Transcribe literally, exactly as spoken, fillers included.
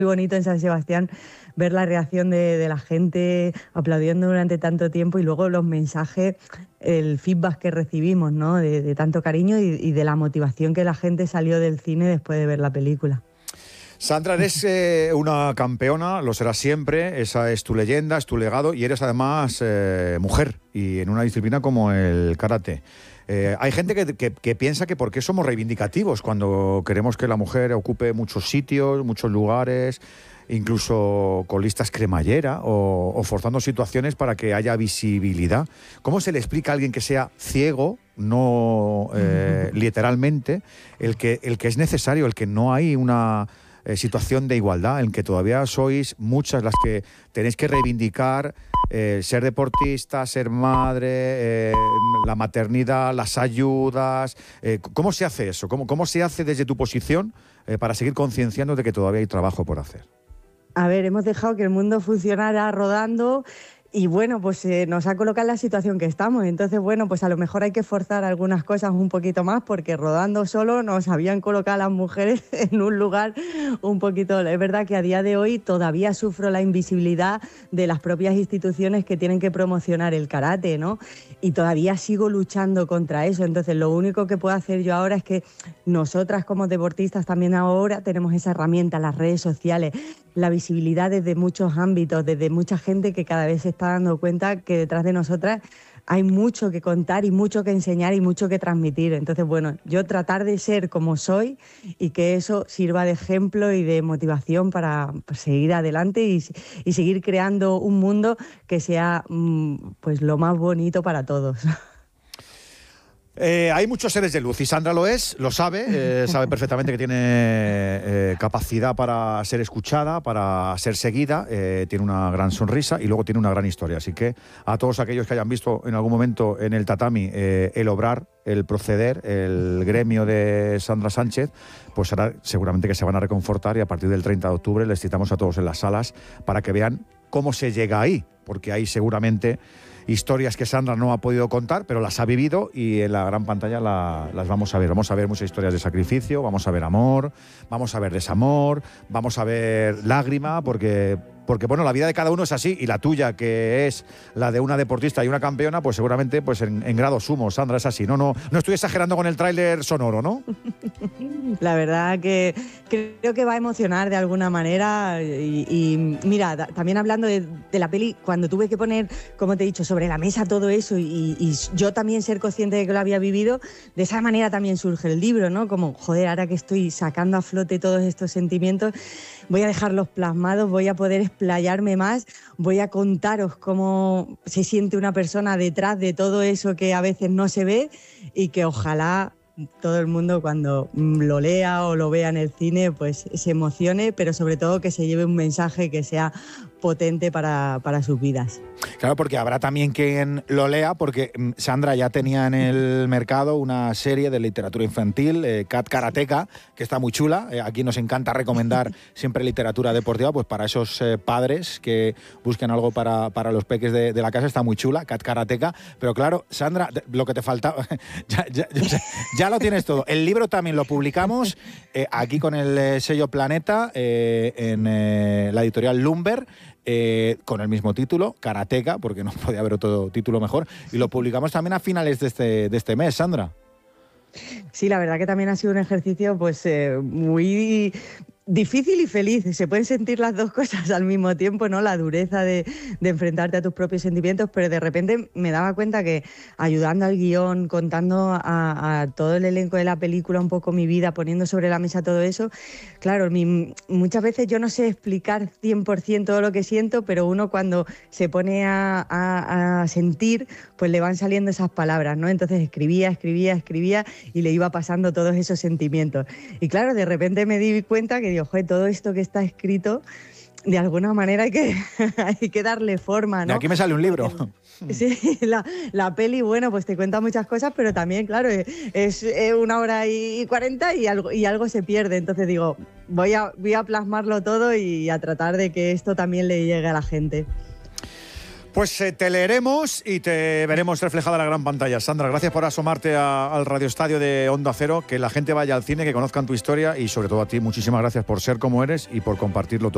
bonito en San Sebastián ver la reacción de, de la gente aplaudiendo durante tanto tiempo y luego los mensajes, el feedback que recibimos, ¿no? De, de tanto cariño y, y de la motivación que la gente salió del cine después de ver la película. Sandra, eres eh, una campeona, lo serás siempre, esa es tu leyenda, es tu legado y eres además eh, mujer y en una disciplina como el karate. Eh, hay gente que, que, que piensa que por qué somos reivindicativos cuando queremos que la mujer ocupe muchos sitios, muchos lugares, incluso con listas cremallera o, o forzando situaciones para que haya visibilidad. ¿Cómo se le explica a alguien que sea ciego, no eh, literalmente, el que, el que es necesario, el que no hay una eh, situación de igualdad, en que todavía sois muchas las que tenéis que reivindicar eh, ser deportista, ser madre, eh, la maternidad, las ayudas? Eh, ¿Cómo se hace eso? ¿Cómo, cómo se hace desde tu posición eh, para seguir concienciando de que todavía hay trabajo por hacer? A ver, hemos dejado que el mundo funcionara rodando y bueno, pues eh, nos ha colocado en la situación que estamos. Entonces, bueno, pues a lo mejor hay que forzar algunas cosas un poquito más porque rodando solo nos habían colocado a las mujeres en un lugar un poquito... Es verdad que a día de hoy todavía sufro la invisibilidad de las propias instituciones que tienen que promocionar el karate, ¿no? Y todavía sigo luchando contra eso. Entonces, lo único que puedo hacer yo ahora es que nosotras como deportistas también ahora tenemos esa herramienta, las redes sociales, la visibilidad desde muchos ámbitos, desde mucha gente que cada vez se está dando cuenta que detrás de nosotras hay mucho que contar y mucho que enseñar y mucho que transmitir. Entonces, bueno, yo tratar de ser como soy y que eso sirva de ejemplo y de motivación para pues, seguir adelante y, y seguir creando un mundo que sea pues lo más bonito para todos. Eh, hay muchos seres de luz y Sandra lo es, lo sabe, eh, sabe perfectamente que tiene eh, capacidad para ser escuchada, para ser seguida, eh, tiene una gran sonrisa y luego tiene una gran historia. Así que a todos aquellos que hayan visto en algún momento en el tatami eh, el obrar, el proceder, el gremio de Sandra Sánchez, pues ahora seguramente que se van a reconfortar y a partir del treinta de octubre les citamos a todos en las salas para que vean cómo se llega ahí, porque hay seguramente historias que Sandra no ha podido contar, pero las ha vivido y en la gran pantalla la, las vamos a ver. Vamos a ver muchas historias de sacrificio, vamos a ver amor, vamos a ver desamor, vamos a ver lágrima, porque... Porque, bueno, la vida de cada uno es así y la tuya, que es la de una deportista y una campeona, pues seguramente pues en, en grado sumo, Sandra, es así. No, no, no estoy exagerando con el tráiler sonoro, ¿no? La verdad que creo que va a emocionar de alguna manera y, y mira, da, también hablando de, de la peli, cuando tuve que poner, como te he dicho, sobre la mesa todo eso y, y yo también ser consciente de que lo había vivido, de esa manera también surge el libro, ¿no? Como, joder, ahora que estoy sacando a flote todos estos sentimientos, voy a dejarlos plasmados, voy a poder explayarme más, voy a contaros cómo se siente una persona detrás de todo eso que a veces no se ve y que ojalá todo el mundo cuando lo lea o lo vea en el cine pues se emocione, pero sobre todo que se lleve un mensaje que sea potente para, para sus vidas. Claro, porque habrá también quien lo lea, porque Sandra ya tenía en el mercado una serie de literatura infantil, eh, Cat Karateka, que está muy chula. Eh, aquí nos encanta recomendar siempre literatura deportiva, pues para esos eh, padres que busquen algo para, para los peques de, de la casa, está muy chula, Cat Karateka. Pero claro, Sandra, lo que te faltaba, ya, ya, ya, ya lo tienes todo. El libro también lo publicamos eh, aquí con el eh, sello Planeta, eh, en eh, la editorial Lumber, Eh, con el mismo título, Karateka, porque no podía haber otro título mejor, y lo publicamos también a finales de este, de este mes, Sandra. Sí, la verdad que también ha sido un ejercicio pues eh, muy difícil y feliz. Se pueden sentir las dos cosas al mismo tiempo, ¿no? La dureza de, de enfrentarte a tus propios sentimientos, pero de repente me daba cuenta que ayudando al guión, contando a, a todo el elenco de la película un poco mi vida, poniendo sobre la mesa todo eso, claro, mi, muchas veces yo no sé explicar cien por ciento todo lo que siento, pero uno cuando se pone a, a, a sentir, pues le van saliendo esas palabras, ¿no? Entonces escribía, escribía, escribía y le iba pasando todos esos sentimientos. Y claro, de repente me di cuenta que digo, joder, todo esto que está escrito, de alguna manera hay que, hay que darle forma, ¿no? De aquí me sale un libro. Sí, la, la peli, bueno, pues te cuenta muchas cosas, pero también, claro, es, es una hora y cuarenta y algo, y algo se pierde. Entonces digo, voy a, voy a plasmarlo todo y a tratar de que esto también le llegue a la gente. Pues eh, te leeremos y te veremos reflejada en la gran pantalla. Sandra, gracias por asomarte a, al radioestadio de Onda Cero, que la gente vaya al cine, que conozcan tu historia y sobre todo a ti, muchísimas gracias por ser como eres y por compartirlo todo.